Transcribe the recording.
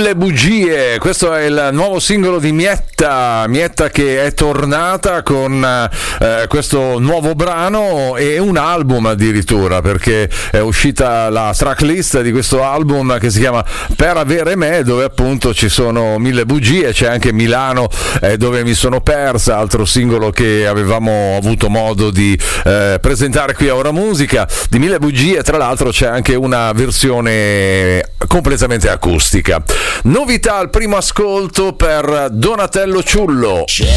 Mille bugie, questo è il nuovo singolo di Mietta che è tornata con questo nuovo brano e un album addirittura, perché è uscita la tracklist di questo album che si chiama Per avere me, dove appunto ci sono Mille bugie, c'è anche Milano dove mi sono persa, altro singolo che avevamo avuto modo di presentare qui a Ora Musica. Di Mille bugie tra l'altro c'è anche una versione completamente acustica. Novità al primo ascolto per Donatello Ciullo.